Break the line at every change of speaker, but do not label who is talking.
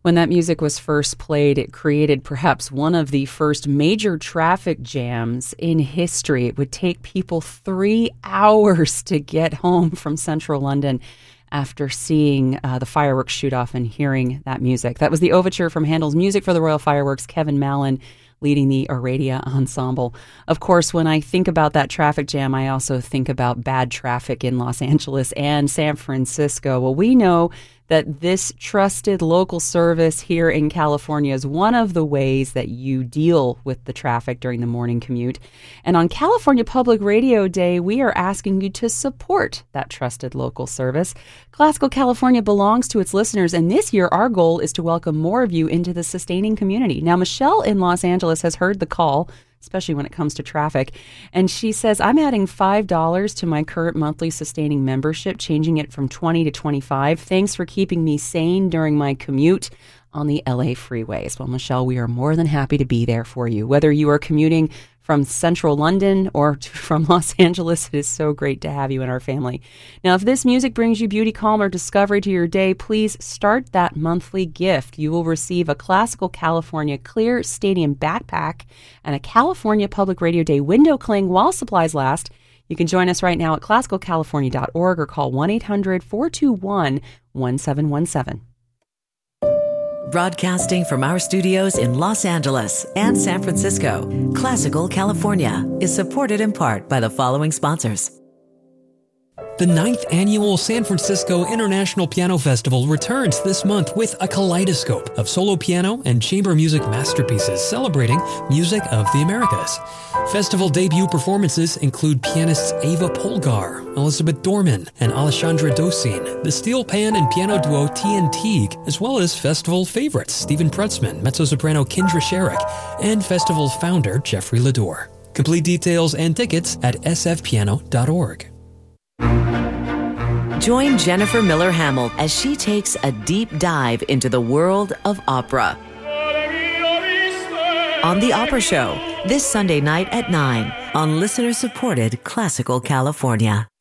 When that music was first played, it created perhaps one of the first major traffic jams in history. It would take people 3 hours to get home from central London after seeing the fireworks shoot off and hearing that music. That was the overture from Handel's Music for the Royal Fireworks, Kevin Mallon leading the Aradia Ensemble. Of course, when I think about that traffic jam, I also think about bad traffic in Los Angeles and San Francisco. Well, we know that this trusted local service here in California is one of the ways that you deal with the traffic during the morning commute. And on California Public Radio Day, we are asking you to support that trusted local service. Classical California belongs to its listeners, and this year our goal is to welcome more of you into the sustaining community. Now, Michelle in Los Angeles has heard the call, especially when it comes to traffic. And she says, I'm adding $5 to my current monthly sustaining membership, changing it from $20 to $25. Thanks for keeping me sane during my commute on the LA freeways. Well, Michelle, we are more than happy to be there for you. Whether you are commuting from central London or from Los Angeles, it is so great to have you in our family. Now, if this music brings you beauty, calm, or discovery to your day, please start that monthly gift. You will receive a Classical California Clear Stadium backpack and a California Public Radio Day window cling while supplies last. You can join us right now at classicalcalifornia.org or call 1-800-421-1717.
Broadcasting from our studios in Los Angeles and San Francisco, Classical California is supported in part by the following sponsors.
The 9th Annual San Francisco International Piano Festival returns this month with a kaleidoscope of solo piano and chamber music masterpieces celebrating music of the Americas. Festival debut performances include pianists Ava Polgar, Elizabeth Dorman, and Alessandra Dosin, the steel pan and piano duo Teague, as well as festival favorites Stephen Prutzman, mezzo-soprano Kindra Sherrick, and festival founder Jeffrey Lador. Complete details and tickets at sfpiano.org.
Join Jennifer Miller Hamill as she takes a deep dive into the world of opera on The Opera Show this Sunday night at 9 on listener-supported Classical California.